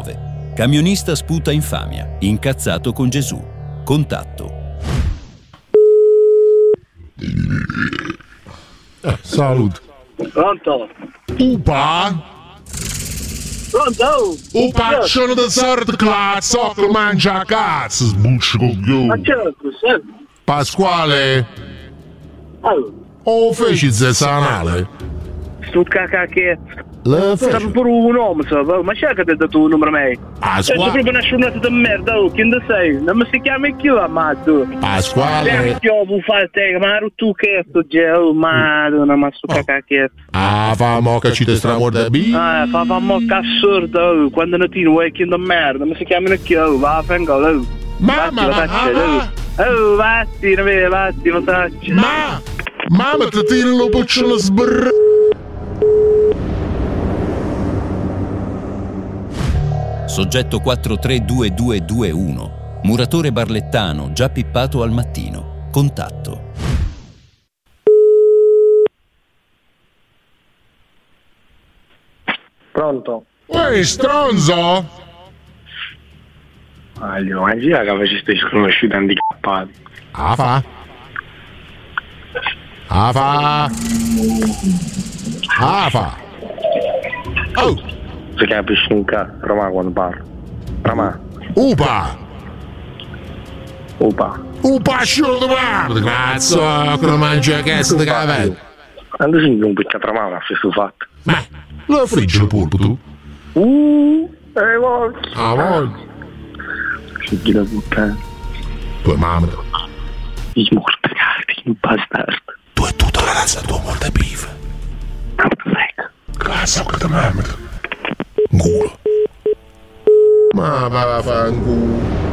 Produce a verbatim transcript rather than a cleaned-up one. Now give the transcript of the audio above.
nove. Camionista sputa infamia, incazzato con Gesù. Contatto. Eh, salute. Pronto? Upa? Pronto? Upa, sono da sorte cazzo, che mangia cazzo, sbuccio coglione. Ma certo, certo. Pasquale? Allora, O feci zessanale? sto cacachetto. Le Sta feci? pure un uomo, so, ma c'è che ti ha dato un numero a me? È Pasquale? proprio una sciunata di merda, oh, chi ne sei? Non mi si chiama più, ammazzo. Pasquale? Io vuoi fare te, ma ero tu che sto gel, madonna, ma sto cacachetto. Ah, fa mo che ci te stramorde bi? Ah, fa fa mo assurdo, oh, quando non ti vuoi chi di merda, ma si chiamano più, oh, va a fangolo, oh. Mamma, Vatti, ma, vatti, oh, vatti, non vedi, vatti, lo faccio. ma, mamma ti tiro lo pucciolo sbrr... Soggetto quattro tre due due due uno. Muratore barlettano, già pippato al mattino. Contatto. Pronto? Ehi, stronzo! Aglio, ma gira che faceste sconosciuti handicappati. Ah, fa? Ah, fa? Ah, fa? Oh! Si capisce un cazzo, Roma quando parlo. Roma, Upa! opa. Upa, sciolo di merda! Cazzo, che non mangia cazzo di cavello! Quando si un picca tra mano a questo fatto. Ma, lo friggi il polpo tu? Uh, e voglio. Ah, voglio! Figli da puttana. Tua mamma! I morti carti, un bastardo. Tu e tutta la razza tua morte beef! Ma secca. Cazzo, che te mamma! Culo! Ma va a fare un culo!